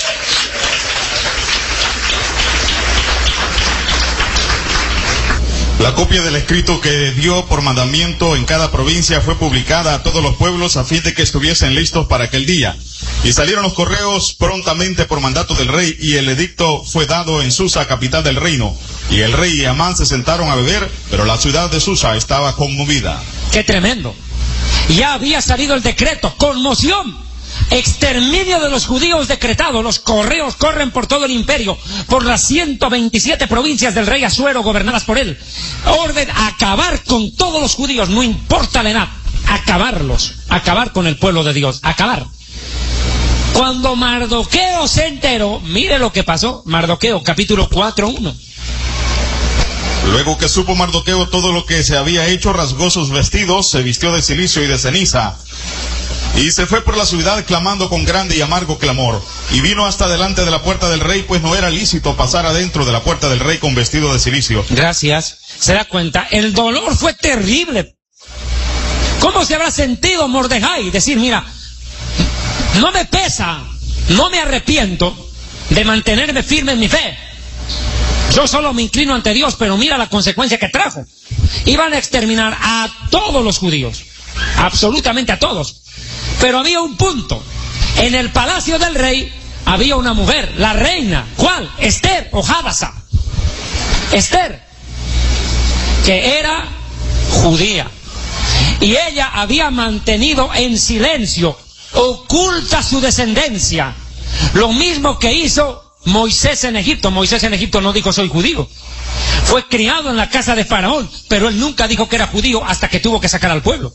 La copia del escrito que dio por mandamiento en cada provincia fue publicada a todos los pueblos a fin de que estuviesen listos para aquel día. Y salieron los correos prontamente por mandato del rey, y el edicto fue dado en Susa, capital del reino. Y el rey y Amán se sentaron a beber, pero la ciudad de Susa estaba conmovida. ¡Qué tremendo! Ya había salido el decreto, conmoción. Exterminio de los judíos decretado. Los correos corren por todo el imperio, por las 127 provincias del rey Asuero gobernadas por él. Orden a acabar con todos los judíos, no importa la edad, acabarlos, acabar con el pueblo de Dios, acabar. Cuando Mardoqueo se enteró, mire lo que pasó. Mardoqueo, capítulo 4:1. Luego que supo Mardoqueo todo lo que se había hecho, rasgó sus vestidos, se vistió de cilicio y de ceniza, y se fue por la ciudad clamando con grande y amargo clamor. Y vino hasta delante de la puerta del rey, pues no era lícito pasar adentro de la puerta del rey con vestido de cilicio. Gracias. ¿Se da cuenta? El dolor fue terrible. ¿Cómo se habrá sentido Mordejai? Decir, mira, no me pesa, no me arrepiento de mantenerme firme en mi fe. Yo solo me inclino ante Dios, pero mira la consecuencia que trajo. Iban a exterminar a todos los judíos, absolutamente a todos. Pero había un punto. En el palacio del rey había una mujer, la reina. ¿Cuál? Esther o Hadasa. Esther, que era judía. Y ella había mantenido en silencio, oculta su descendencia. Lo mismo que hizo Moisés en Egipto. Moisés en Egipto no dijo soy judío. Fue criado en la casa de Faraón, pero él nunca dijo que era judío hasta que tuvo que sacar al pueblo.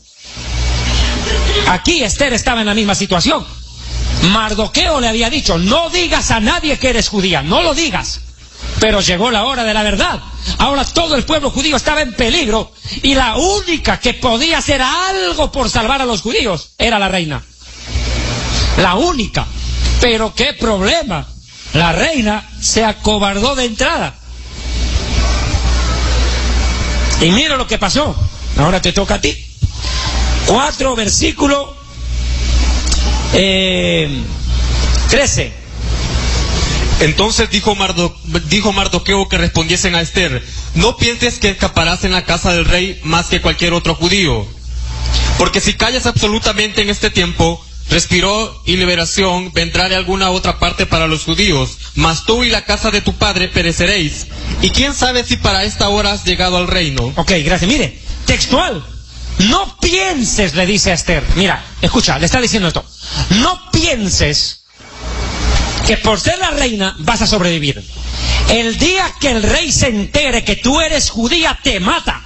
Aquí Esther estaba en la misma situación. Mardoqueo le había dicho, no digas a nadie que eres judía, no lo digas. Pero llegó la hora de la verdad. Ahora todo el pueblo judío estaba en peligro, y la única que podía hacer algo por salvar a los judíos era la reina. La única. Pero qué problema. La reina se acobardó de entrada. Y mira lo que pasó. Ahora te toca a ti. 4, versículo 13. Entonces dijo Mardoqueo que respondiesen a Esther, no pienses que escaparás en la casa del rey más que cualquier otro judío, porque si callas absolutamente en este tiempo, respiro y liberación vendrá de alguna otra parte para los judíos, mas tú y la casa de tu padre pereceréis, y quién sabe si para esta hora has llegado al reino. Ok, gracias. Mire, textual. No pienses, le dice a Esther. Mira, escucha, le está diciendo esto. No pienses que por ser la reina vas a sobrevivir. El día que el rey se entere que tú eres judía, te mata.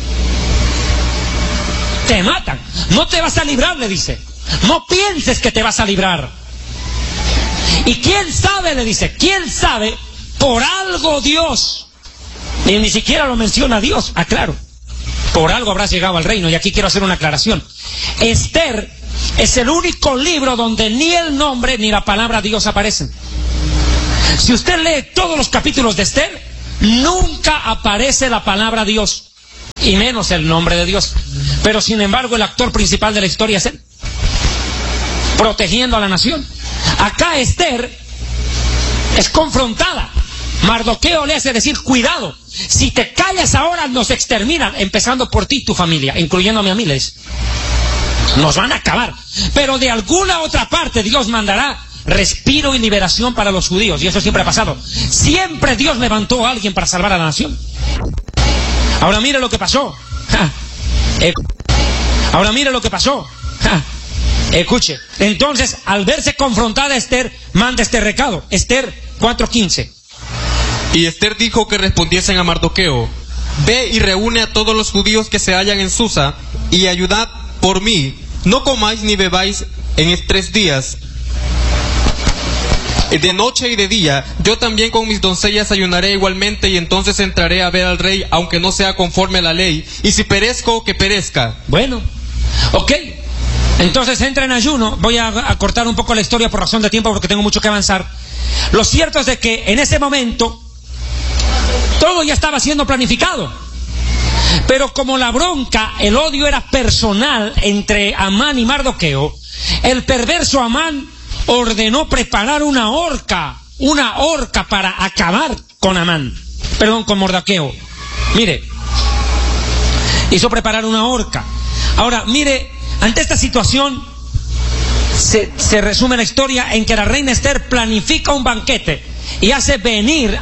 Te matan. No te vas a librar, le dice. No pienses que te vas a librar. Y quién sabe, le dice, quién sabe, por algo Dios. Y ni siquiera lo menciona Dios, aclaro. Por algo habrás llegado al reino. Y aquí quiero hacer una aclaración. Esther es el único libro donde ni el nombre ni la palabra Dios aparecen. Si usted lee todos los capítulos de Esther, nunca aparece la palabra Dios, y menos el nombre de Dios. Pero sin embargo el actor principal de la historia es él, protegiendo a la nación. Acá Esther es confrontada. Mardoqueo le hace decir, cuidado, si te callas ahora nos exterminan, empezando por ti y tu familia, incluyéndome a mí, les. Nos van a acabar. Pero de alguna otra parte Dios mandará respiro y liberación para los judíos, y eso siempre ha pasado. Siempre Dios levantó a alguien para salvar a la nación. Ahora mire lo que pasó. Ahora mire lo que pasó. Escuche. Entonces, al verse confrontada Esther, manda este recado. Esther 4:15. Y Esther dijo que respondiesen a Mardoqueo, ve y reúne a todos los judíos que se hallan en Susa, y ayudad por mí, no comáis ni bebáis en 3 días, De noche y de día, yo también con mis doncellas ayunaré igualmente, y entonces entraré a ver al rey, aunque no sea conforme a la ley, y si perezco, que perezca. Bueno, ok. Entonces entra en ayuno. Voy a cortar un poco la historia por razón de tiempo, porque tengo mucho que avanzar. Lo cierto es de que en ese momento todo ya estaba siendo planificado. Pero como la bronca, el odio era personal entre Amán y Mardoqueo, el perverso Amán ordenó preparar una horca para acabar con con Mardoqueo. Mire, hizo preparar una horca. Ahora, mire, ante esta situación se resume la historia en que la reina Esther planifica un banquete y hace venir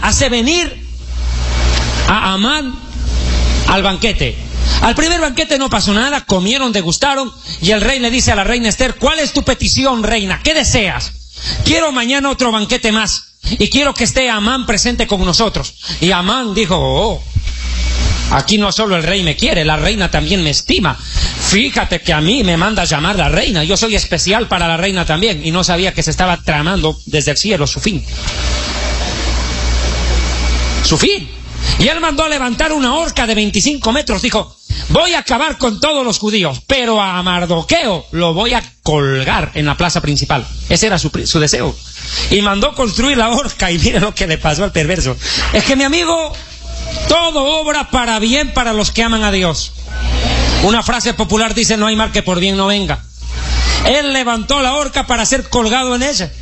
a Amán al banquete. Al primer banquete no pasó nada, comieron, degustaron, y el rey le dice a la reina Esther: ¿cuál es tu petición, reina? ¿Qué deseas? Quiero mañana otro banquete más, y quiero que esté Amán presente con nosotros. Y Amán dijo: aquí no solo el rey me quiere, la reina también me estima. Fíjate que a mí me manda a llamar la reina, yo soy especial para la reina también. Y no sabía que se estaba tramando desde el cielo su fin. Su fin. Y él mandó a levantar una horca de 25 metros. Dijo: voy a acabar con todos los judíos, pero a Mardoqueo lo voy a colgar en la plaza principal. Ese era su deseo. Y mandó construir la horca, y miren lo que le pasó al perverso. Es que, mi amigo, todo obra para bien para los que aman a Dios. Una frase popular dice: no hay mal que por bien no venga. Él levantó la horca para ser colgado en ella.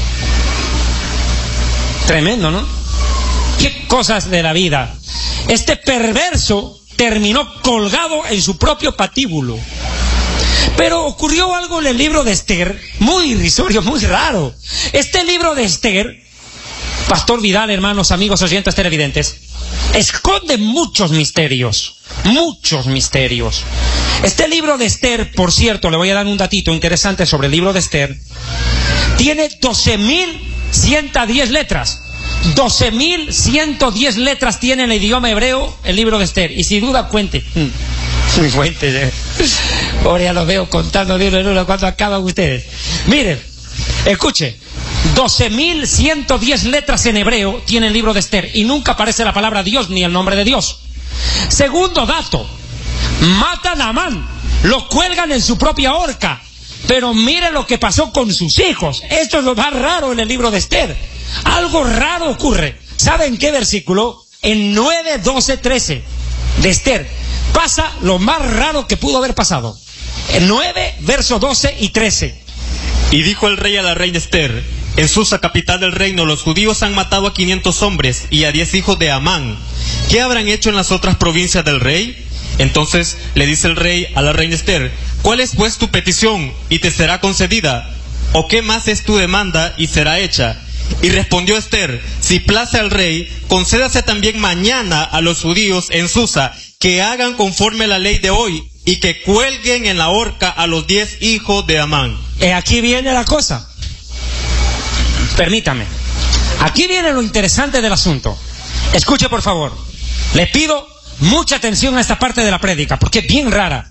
Tremendo, ¿no? Qué cosas de la vida. Este perverso terminó colgado en su propio patíbulo. Pero ocurrió algo en el libro de Esther muy irrisorio, muy raro. Este libro de Esther, Pastor Vidal, hermanos, amigos, oyentes televidentes, esconde muchos misterios. Muchos misterios. Este libro de Esther, por cierto, le voy a dar un datito interesante sobre el libro de Esther. Tiene 12.110 letras. 12.110 letras tiene en el idioma hebreo el libro de Esther. Y sin duda cuente. Cuente. Ahora ya los veo contando de uno en uno cuando acaban ustedes. Miren, escuche. 12.110 letras en hebreo tiene el libro de Esther. Y nunca aparece la palabra Dios ni el nombre de Dios. Segundo dato. Matan a Amán. Lo cuelgan en su propia horca. Pero mire lo que pasó con sus hijos. Esto es lo más raro en el libro de Esther. Algo raro ocurre. ¿Saben qué versículo? En 9, 12, 13 de Esther pasa lo más raro que pudo haber pasado. En 9, versos 12 y 13. Y dijo el rey a la reina Esther: en Susa, capital del reino, los judíos han matado a 500 hombres y a 10 hijos de Amán. ¿Qué habrán hecho en las otras provincias del rey? Entonces le dice el rey a la reina Esther: ¿cuál es pues tu petición y te será concedida? ¿O qué más es tu demanda y será hecha? Y respondió Esther: si place al rey, concédase también mañana a los judíos en Susa que hagan conforme a la ley de hoy y que cuelguen en la horca a los 10 hijos de Amán. Aquí viene la cosa. Permítame. Aquí viene lo interesante del asunto. Escuche, por favor. Le pido mucha atención a esta parte de la prédica, porque es bien rara.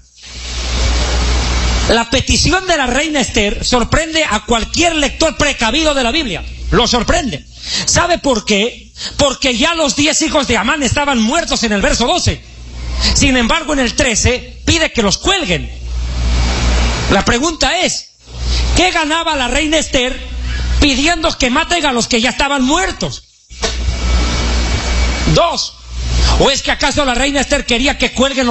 La petición de la reina Esther sorprende a cualquier lector precavido de la Biblia. Lo sorprende. ¿Sabe por qué? Porque ya los 10 hijos de Amán estaban muertos en el verso 12. Sin embargo, en el 13 pide que los cuelguen. La pregunta es: ¿qué ganaba la reina Esther pidiendo que maten a los que ya estaban muertos? 2. ¿O es que acaso la reina Esther quería que cuelguen